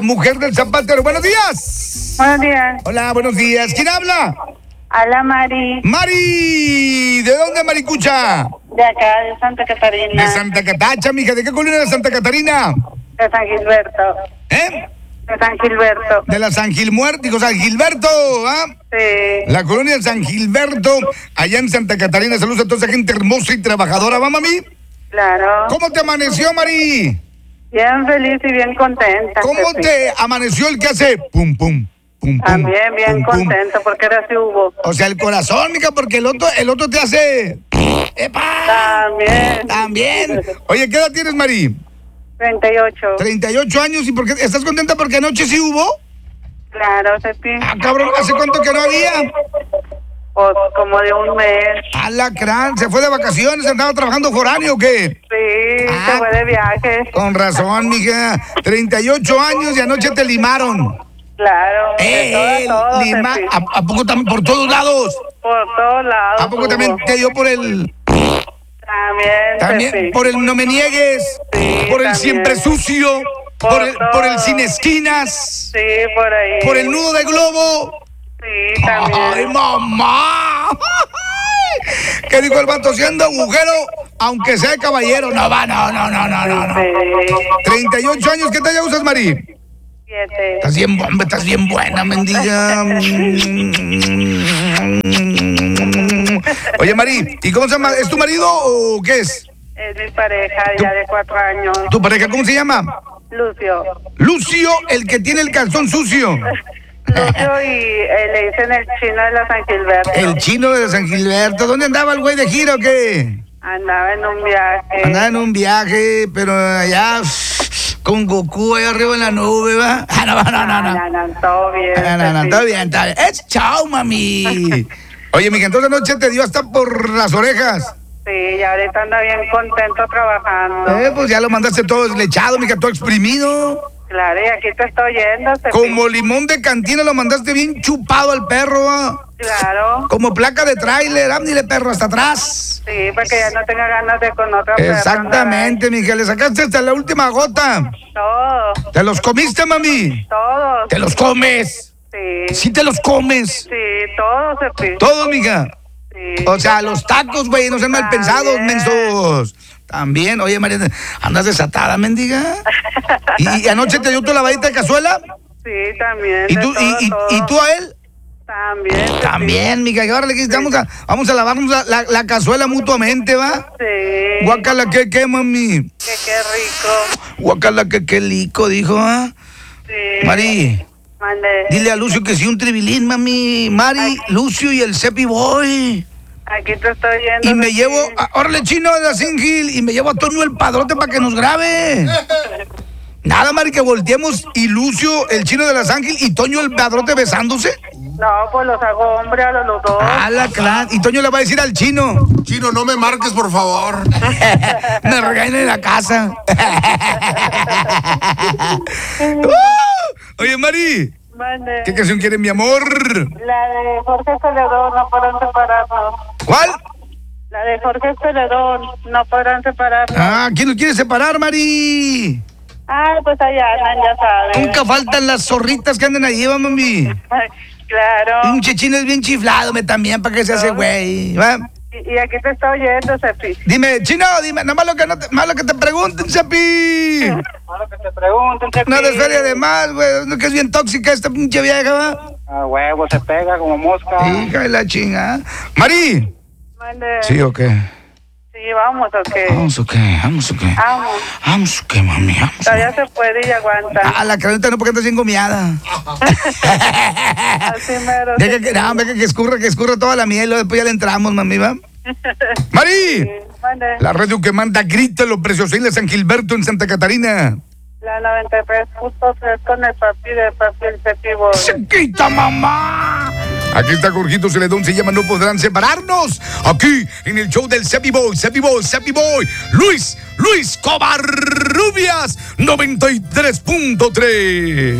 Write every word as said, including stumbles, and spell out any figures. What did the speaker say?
Mujer del zapatero, buenos días. Buenos días. Hola, buenos días. ¿Quién habla? Hola, Mari. Mari, ¿de dónde, Maricucha? De acá, de Santa Catarina. De Santa Catacha, mija. ¿De qué colonia de Santa Catarina? De San Gilberto. ¿Eh? De San Gilberto. De la San Gilmuerto, digo, San Gilberto, ¿ah? Sí. La colonia de San Gilberto, allá en Santa Catarina. Saludos a toda esa gente hermosa y trabajadora, ¿va, mami? Claro. ¿Cómo te amaneció, Mari? Bien feliz y bien contenta. ¿Cómo Pepe. te amaneció el que hace pum, pum, pum, pum? También bien pum, pum? contenta porque ahora sí hubo. O sea, el corazón, mija, porque el otro, el otro te hace... ¡Epa! También. También. Oye, ¿qué edad tienes, Mari? treinta y ocho. treinta y ocho años. ¿Y por qué estás contenta porque anoche sí hubo? Claro, Pepe. Ah, cabrón, ¿hace cuánto que no había? Pues como de un mes. Alacrán, ¿se fue de vacaciones? ¿Andaba trabajando foráneo o qué? Sí, Ah. se fue de viaje. Con razón, mija. treinta y ocho años y anoche te limaron. Claro. ¡Eh! De todo, todo, lima, Pepe. ¿a, ¿A poco también por todos lados? Por todos lados. ¿A poco también hubo. te dio por el... También, También Pepe. por el no me niegues? Sí, ¿Por el también. siempre sucio? ¿Por Por el, por el todo. sin esquinas? Sí, por ahí. ¿Por el nudo de globo? Sí, también. ¡Ay, mamá! ¿Qué dijo el vato? Siendo agujero, aunque sea caballero. No va, no, no, no, no, no. no. Sí. treinta y ocho años, ¿qué talla usas, Mari? Siete. Estás bien, bu- estás bien buena, mendiga. Oye, Mari, ¿y cómo se llama? ¿Es tu marido o qué es? Es mi pareja ya de cuatro años. ¿Tu pareja cómo se llama? Lucio. Lucio, el que tiene el calzón sucio. Lucio y eh, le dicen el chino de la San Gilberto. El chino de San Gilberto. ¿Dónde andaba el güey de giro o qué? Andaba en un viaje. Andaba en un viaje, pero allá con Goku allá arriba en la nube, ¿va? Ah, no, no, no, no. No, no, todo bien. No, no, no, sí. está bien, está bien. Es chao, mami. Oye, mija, entonces anoche te dio hasta por las orejas. Sí, y ahorita anda bien contento trabajando. Eh, pues ya lo mandaste todo deslechado, mija, todo exprimido. Claro, y aquí te estoy yendo. Pepe. Como limón de cantina lo mandaste bien chupado al perro, ¿va? Claro. Como placa de tráiler, ándale, perro, hasta atrás. Sí, para que ya no tenga ganas de con otra persona. Exactamente, mija, le sacaste hasta la última gota. Todo, ¿Te los comiste, mami? todo. ¿Te los comes? Sí, Sí te los comes. sí, todo se pide. Todos, mija. Sí. O sea, los tacos, güey, no sean mal pensados, También. mensos. También, oye, María, ¿andas desatada, mendiga? ¿Y, y anoche te dio tu lavadita de cazuela? Sí, también. ¿Y de tú, todo, y, y- todo. y tú a él? También. sí. También, mija, y ahora le dijiste, vamos a, vamos a lavarnos la, la- la cazuela mutuamente, ¿va? Sí. Guacala, que qué, mami? Que qué rico. Guacala, que qué lico, dijo, ¿ah? Sí. Mari, Mande. dile a Lucio que sí, un tribilín, mami. Mari, Lucio y el Cepi Boy. Aquí te estoy yendo. Y me Pepe. llevo, a, órale, chino de la Singil, y me llevo a Toño el Padrote para que nos grabe. Nada, Mari, que volteemos y Lucio, el chino de la Ángel, y Toño el Padrote besándose. No, pues los hago hombre a los, los dos. A la clan. Y Toño le va a decir al chino. Chino, no me marques, por favor. Me regañan en la casa. Uh, Oye, Mari, Mande. ¿qué canción quiere mi amor? La de Jorge Celedón, no podrán separarnos. ¿Cuál? La de Jorge Celedón, no podrán separarnos. Ah, ¿quién nos quiere separar, Mari? Ay, pues allá andan, ya saben. Nunca faltan las zorritas que andan ahí, va, mami. Claro. Un chechín es bien chiflado, me también, para que se hace güey, ¿va? Y, y aquí te estoy oyendo, Cepi. Dime, chino, dime, nada más lo que, no te, más lo que te pregunten, Cepi. Ahora que te pregunten, Cepi. Una desferia de más, güey, no que es bien tóxica esta pinche vieja, ¿va? A huevo, se pega como mosca. Hija de la chinga. Mari. Mande. ¿Sí o qué? Sí, vamos, ¿o qué? Vamos o qué, vamos o qué. Vamos. Vamos o qué, mami, vamos. Todavía se puede y aguanta. A la carita no, porque andas bien gomeada. Así mero. Deja que, no, deja que escurra, que escurra toda la miel, después ya le entramos, mami, ¿va? Mari. Mande. La radio que manda grita los preciosín de San Gilberto en Santa Catarina. La noventa y tres punto tres con el papi de papi el Cepi Boy. ¡Se quita, mamá! Aquí está Jorgito Celedón, se llama No Podrán Separarnos. Aquí en el show del Cepi Boy, Cepi Boy, Cepi Boy. Luis, Luis Covarrubias, noventa y tres punto tres.